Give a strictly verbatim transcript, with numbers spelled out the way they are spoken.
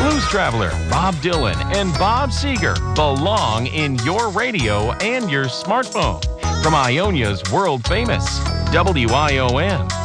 Blues Traveler, Bob Dylan, and Bob Seger belong in your radio and your smartphone. From Ionia's world famous W I O N.